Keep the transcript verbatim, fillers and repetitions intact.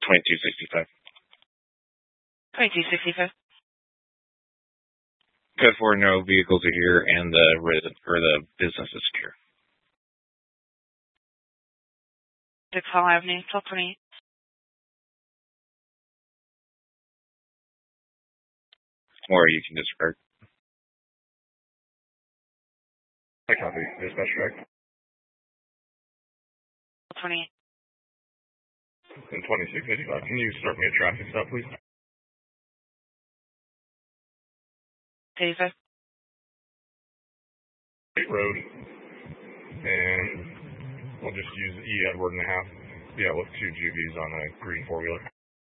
twenty-two sixty-five. twenty-two sixty-five. Code four, no vehicles are here, and the resident or the business is secure. six Hall Avenue, twelve twenty-eight. Or you can disregard. I copy. Dispatch track. twenty-eight. And twenty-six eighty-five. Can you start me a traffic stop, please? eighty-five. State Road. And we'll just use E Edward and a half. Yeah, with two G Vs on a green four-wheeler.